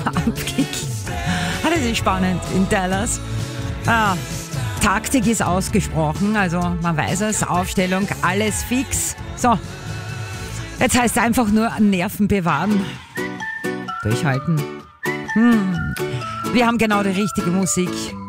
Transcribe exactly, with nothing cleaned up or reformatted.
Abkick. Das ist spannend in Dallas. Ah, Taktik ist ausgesprochen, also man weiß es, Aufstellung, alles fix. So, jetzt heißt es einfach nur Nerven bewahren, durchhalten. Hm. Wir haben genau die richtige Musik.